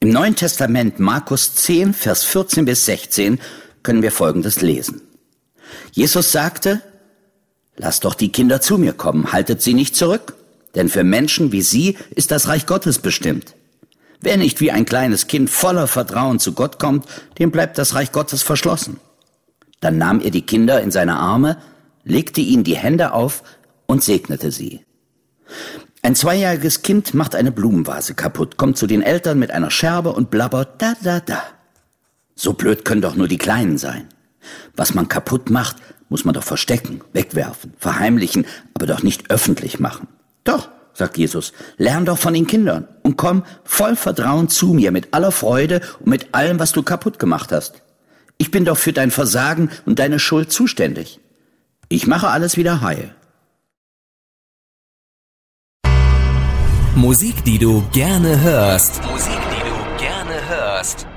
Im Neuen Testament, Markus 10, Vers 14 bis 16, können wir Folgendes lesen. Jesus sagte: Lasst doch die Kinder zu mir kommen, haltet sie nicht zurück, denn für Menschen wie sie ist das Reich Gottes bestimmt. Wer nicht wie ein kleines Kind voller Vertrauen zu Gott kommt, dem bleibt das Reich Gottes verschlossen. Dann nahm er die Kinder in seine Arme, legte ihnen die Hände auf und segnete sie. Ein 2-jähriges Kind macht eine Blumenvase kaputt, kommt zu den Eltern mit einer Scherbe und blabbert da, da, da. So blöd können doch nur die Kleinen sein. Was man kaputt macht, muss man doch verstecken, wegwerfen, verheimlichen, aber doch nicht öffentlich machen. Doch, sagt Jesus, lern doch von den Kindern und komm voll Vertrauen zu mir mit aller Freude und mit allem, was du kaputt gemacht hast. Ich bin doch für dein Versagen und deine Schuld zuständig. Ich mache alles wieder heil. Musik, die du gerne hörst. Musik, die du gerne hörst.